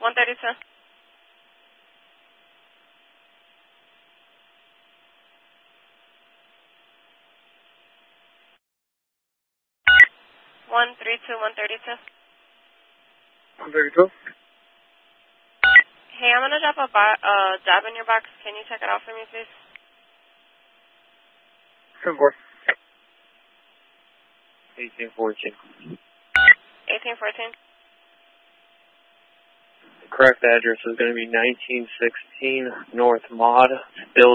132. One 132. 132. Hey, I'm gonna drop a job in your box. Can you check it out for me, please? 10-4. 1814. 1814. The correct address is going to be 1916 North Maud, still